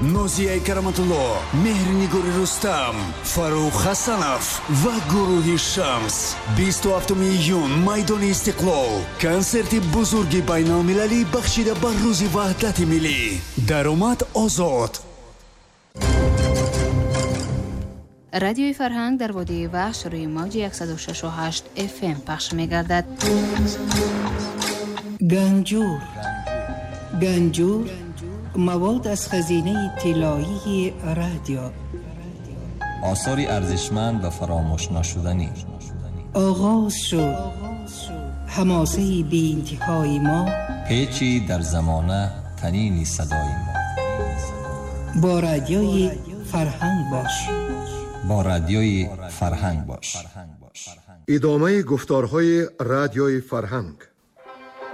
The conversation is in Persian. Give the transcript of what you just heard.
نوزیه کرامتالله، مهرنگار رستم، فاروق حسنов و گروه شمس. 27 ایون میدان استقلال. کنسرت بزرگ بین المللی بخشیده بر روز وحدت ملی. درآمد آزاد. رادیوی فرهنگ در وادی وحش روی موج 106.8 FM پخش می‌گردد. گنجور مواد از خزینه طلایی رادیو، آثاری ارزشمند و فراموش نشدنی. آغاز شد حماسه بی انتهای ما، پیچی در زمانه تنین صدای ما. با رادیوی فرهنگ باش. با رادیوی فرهنگ باش. ادامه گفتارهای رادیوی فرهنگ.